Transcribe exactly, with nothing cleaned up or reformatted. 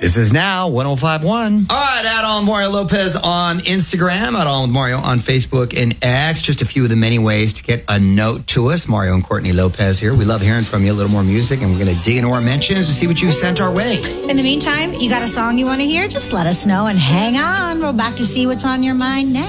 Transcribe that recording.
This is now one oh five point one. All right, add on Mario Lopez on Instagram, add on with Mario on Facebook and X. Just a few of the many ways to get a note to us. Mario and Courtney Lopez here. We love hearing from you. A little more music, and we're going to dig into our mentions to see what you've sent our way. In the meantime, you got a song you want to hear? Just let us know and hang on. We're back to see what's on your mind next.